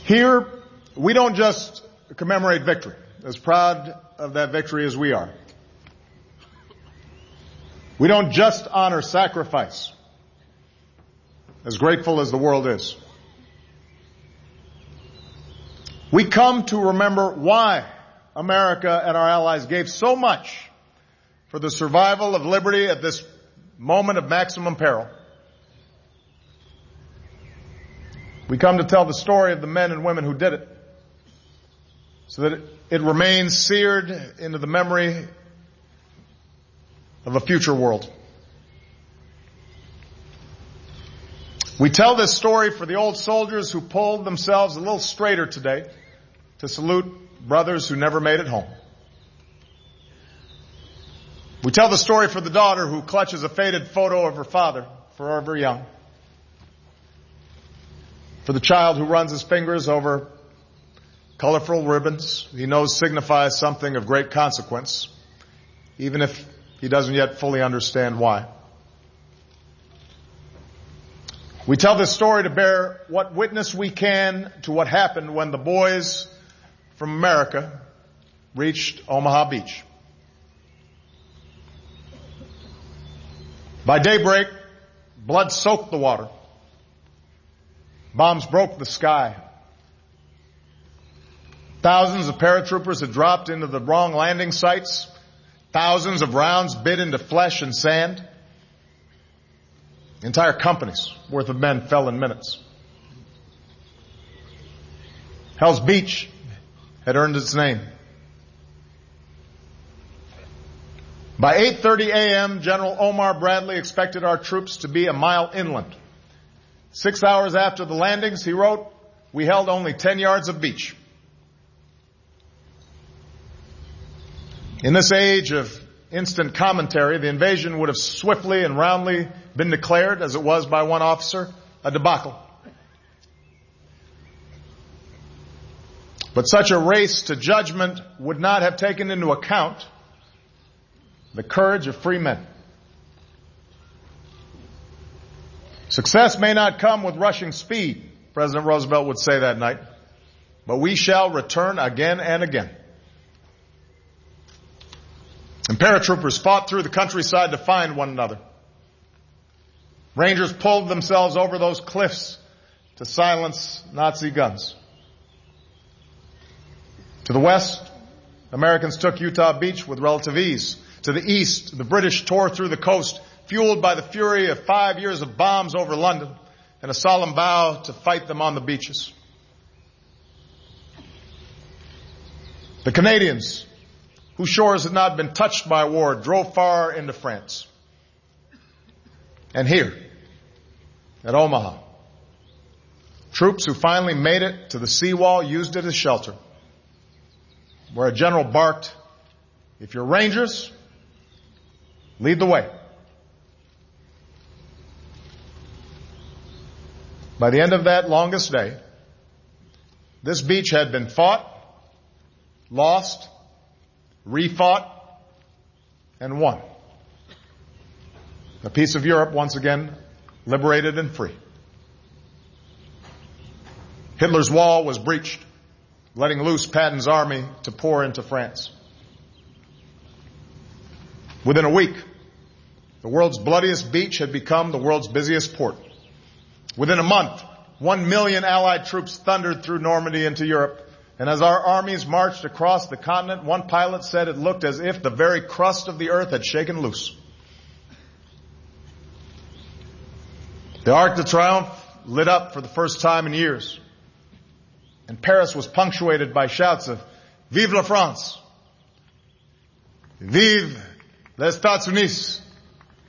Here, we don't just commemorate victory, as proud of that victory as we are. We don't just honor sacrifice, as grateful as the world is. We come to remember why America and our allies gave so much for the survival of liberty at this moment of maximum peril. We come to tell the story of the men and women who did it, so that it remains seared into the memory of a future world. We tell this story for the old soldiers who pulled themselves a little straighter today to salute brothers who never made it home. We tell the story for the daughter who clutches a faded photo of her father, forever young. For the child who runs his fingers over colorful ribbons he knows signifies something of great consequence, even if he doesn't yet fully understand why. We tell this story to bear what witness we can to what happened when the boys from America reached Omaha Beach. By daybreak, blood soaked the water. Bombs broke the sky. Thousands of paratroopers had dropped into the wrong landing sites. Thousands of rounds bit into flesh and sand. Entire companies worth of men fell in minutes. Hell's Beach had earned its name. By 8:30 a.m., General Omar Bradley expected our troops to be a mile inland. 6 hours after the landings, he wrote, we held only 10 yards of beach. In this age of instant commentary, the invasion would have swiftly and roundly been declared, as it was by one officer, a debacle. But such a race to judgment would not have taken into account the courage of free men. Success may not come with rushing speed, President Roosevelt would say that night, but we shall return again and again. And paratroopers fought through the countryside to find one another. Rangers pulled themselves over those cliffs to silence Nazi guns. To the west, Americans took Utah Beach with relative ease. To the east, the British tore through the coast, fueled by the fury of 5 years of bombs over London and a solemn vow to fight them on the beaches. The Canadians, whose shores had not been touched by war, drove far into France. And here, at Omaha, troops who finally made it to the seawall used it as shelter, where a general barked, if you're Rangers, lead the way. By the end of that longest day, this beach had been fought, lost, refought, and won. A piece of Europe once again liberated and free. Hitler's wall was breached, letting loose Patton's army to pour into France. Within a week, the world's bloodiest beach had become the world's busiest port. Within a month, 1 million Allied troops thundered through Normandy into Europe. And as our armies marched across the continent, one pilot said it looked as if the very crust of the earth had shaken loose. The Arc de Triomphe lit up for the first time in years. And Paris was punctuated by shouts of, Vive la France! Vive les États-Unis!